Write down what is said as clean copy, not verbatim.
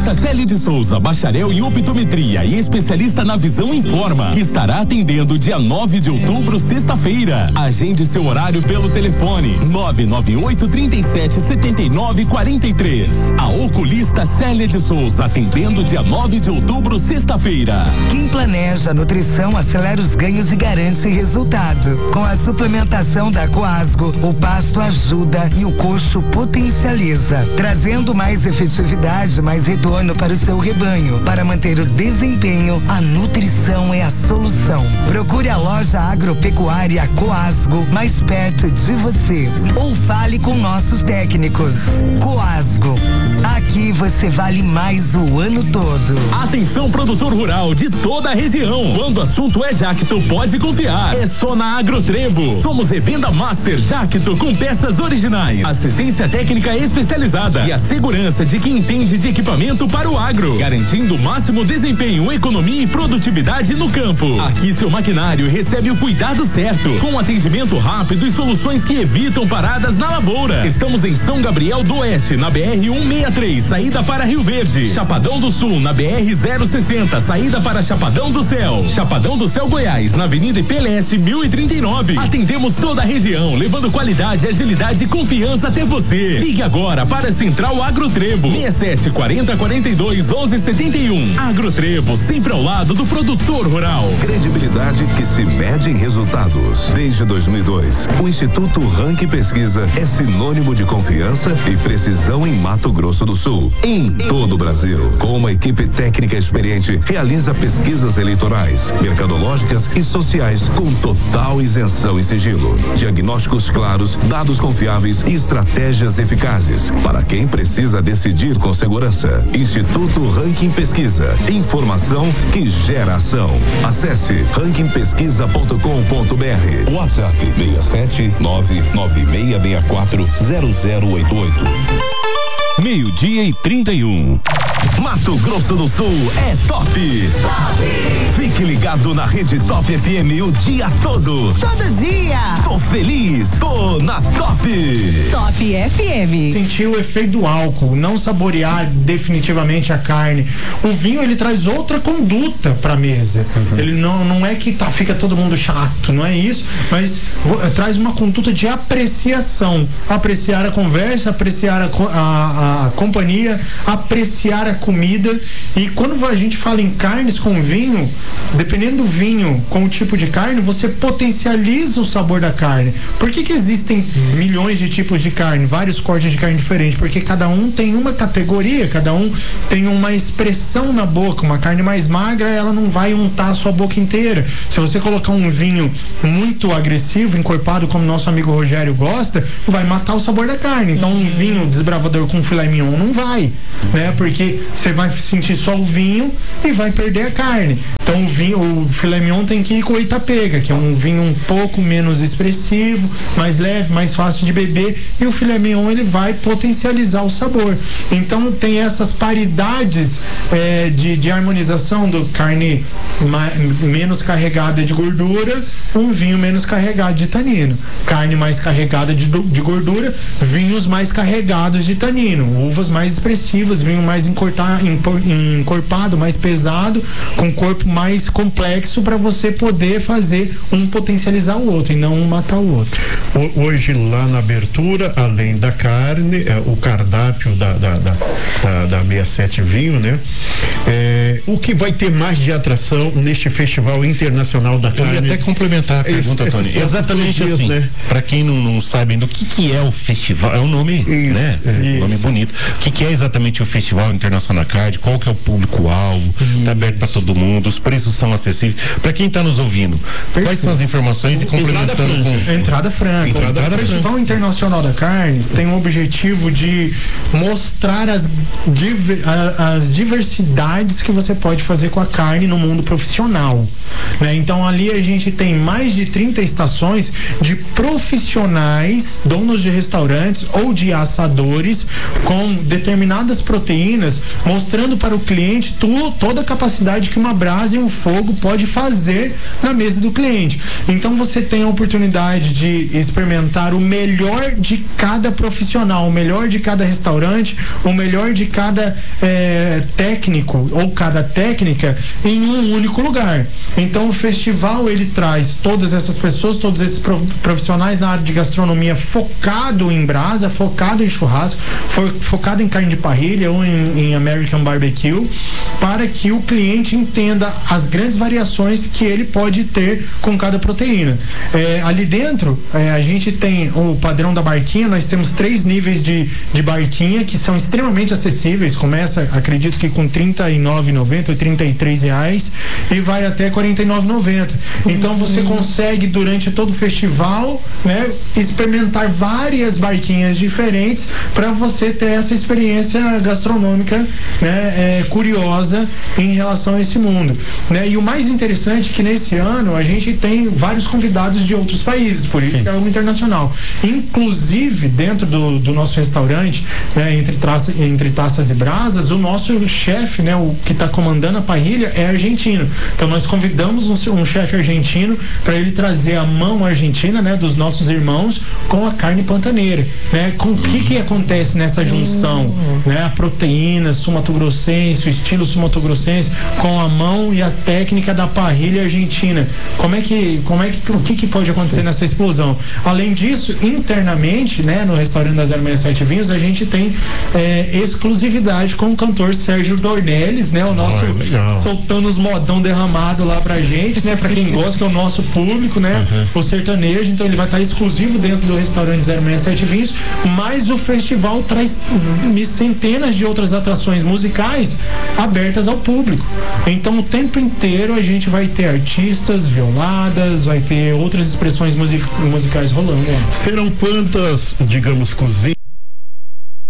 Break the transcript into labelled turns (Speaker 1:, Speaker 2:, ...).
Speaker 1: Oculista Célia de Souza, bacharel em optometria e especialista na visão, informa que estará atendendo dia 9 de outubro, sexta-feira. Agende seu horário pelo telefone 998-37-7943. A Oculista Célia de Souza, atendendo dia 9 de outubro, sexta-feira.
Speaker 2: Quem planeja a nutrição acelera os ganhos e garante resultado. Com a suplementação da Coasgo, o pasto ajuda e o coxo potencializa, trazendo mais efetividade, mais retorno para o seu rebanho. Para manter o desempenho, a nutrição é a solução. Procure a loja agropecuária Coasgo mais perto de você ou fale com nossos técnicos. Coasgo, aqui você vale mais o ano todo.
Speaker 1: Atenção, produtor rural de toda a região. Quando o assunto é Jacto, pode confiar. É só na Agrotrevo. Somos revenda Master Jacto com peças originais, assistência técnica especializada e a segurança de quem entende de equipamento para o agro, garantindo o máximo desempenho, economia e produtividade no campo. Aqui seu maquinário recebe o cuidado certo, com atendimento rápido e soluções que evitam paradas na lavoura. Estamos em São Gabriel do Oeste, na BR-163, saída para Rio Verde. Chapadão do Sul, na BR-060, saída para Chapadão do Céu. Chapadão do Céu, Goiás, na Avenida Ipeleste 1039. Atendemos toda a região, levando qualidade, agilidade e confiança até você. Ligue agora para a Central Agrotrevo 67-40-42-1171. Agrotrevo, sempre ao lado do produtor rural.
Speaker 3: Credibilidade que se mede em resultados. Desde 2002, o Instituto Ranking Pesquisa é sinônimo de confiança e precisão em Mato Grosso do Sul, em todo o Brasil. Com uma equipe técnica experiente, realiza pesquisas eleitorais, mercadológicas e sociais com total isenção e sigilo. Diagnósticos claros, dados confiáveis e estratégias eficazes para quem precisa decidir com segurança. Instituto Ranking Pesquisa. Informação que gera ação. Acesse rankingpesquisa.com.br. WhatsApp 67996640088.
Speaker 1: 12:31.
Speaker 3: Mato Grosso do Sul é top. Fique ligado na Rede Top FM o dia todo.
Speaker 4: Todo dia.
Speaker 3: Tô feliz, tô na Top.
Speaker 4: Top FM.
Speaker 5: Sentir o efeito do álcool, não saborear definitivamente a carne. O vinho, ele traz outra conduta pra mesa. Ele não é que fica todo mundo chato, não é isso, mas traz uma conduta de apreciação. Apreciar a conversa, apreciar a companhia, apreciar a comida. E quando a gente fala em carnes com vinho, dependendo do vinho com o tipo de carne, você potencializa o sabor da carne. Por que existem milhões de tipos de carne, vários cortes de carne diferentes? Porque cada um tem uma categoria, cada um tem uma expressão na boca. Uma carne mais magra, ela não vai untar a sua boca inteira. Se você colocar um vinho muito agressivo, encorpado, como nosso amigo Rogério gosta, vai matar o sabor da carne. Então um vinho desbravador com filé mignon não vai, né? Porque você vai sentir só o vinho e vai perder a carne. Então o filé mignon tem que ir com o Itapega, que é um vinho um pouco menos expressivo, mais leve, mais fácil de beber, e o filé mignon ele vai potencializar o sabor. Então tem essas paridades de harmonização do carne menos carregada de gordura, um vinho menos carregado de tanino. Carne mais carregada de gordura, vinhos mais carregados de tanino. Uvas mais expressivas, vinho mais encorpado, mais pesado, com corpo mais complexo, para você poder fazer um potencializar o outro e não um matar o outro.
Speaker 6: Hoje lá na abertura, além da carne, o cardápio da 67 Vinho, né? O que vai ter mais de atração neste Festival Internacional da Carne?
Speaker 7: Eu ia até complementar a pergunta, Tony. Exatamente
Speaker 6: dias,
Speaker 7: assim,
Speaker 6: né?
Speaker 7: Para quem não sabe ainda o que é o festival, é um nome, né? Um nome bonito. O que é exatamente o Festival Internacional da Carne? Qual que é o público-alvo? Tá aberto para todo mundo, os preços são acessíveis. Para quem está nos ouvindo, quais são as informações e complementando com...
Speaker 5: Entrada franca. O Festival Internacional da Carne tem o objetivo de mostrar as diversidades que você pode fazer com a carne no mundo profissional, né? Então ali a gente tem mais de 30 estações de profissionais, donos de restaurantes ou de assadores com determinadas proteínas, mostrando para o cliente toda a capacidade que uma brasa e um fogo pode fazer na mesa do cliente. Então você tem a oportunidade de experimentar o melhor de cada profissional, o melhor de cada restaurante, o melhor de cada cada técnico ou cada técnica em um único lugar. Então o festival ele traz todas essas pessoas, todos esses profissionais na área de gastronomia focado em brasa, focado em churrasco, focado em carne de parrilha ou em American Barbecue, para que o cliente entenda as grandes variações que ele pode ter com cada proteína. Ali dentro a gente tem o padrão da barquinha, nós temos 3 níveis de barquinha que são extremamente acessíveis, começa, acredito que com R$ 39,90 ou R$33 e vai até R$ 49,90. Então você consegue durante todo o festival, né, experimentar várias barquinhas diferentes para você ter essa experiência gastronômica, né, curiosa em relação a esse mundo, né? E o mais interessante é que nesse ano a gente tem vários convidados de outros países, por isso que é algo internacional. Inclusive dentro do nosso restaurante, né, entre taças e brasas, o nosso chefe, né, o que está comandando a parrilha é argentino. Então nós convidamos um chefe argentino para ele trazer a mão argentina, né, dos nossos irmãos com a carne pantaneira, né? Com o que acontece nessa junção, né? A proteína sul-mato-grossense, o estilo sul-mato-grossense com a mão e a técnica da parrilha argentina. O que pode acontecer nessa explosão? Além disso, internamente, né, no restaurante da 067 Vinhos, a gente tem exclusividade com o cantor Sérgio Dornelles, né? O nosso soltando os modão derramado lá pra gente, né? Pra quem gosta, que é o nosso público, né? O sertanejo, então ele vai estar exclusivo dentro do restaurante 067 Vinhos, mas o festival traz centenas de outras atrações musicais abertas ao público. Então o tempo inteiro a gente vai ter artistas, violadas, vai ter outras expressões musicais rolando.
Speaker 6: Serão quantas, digamos, cozinhas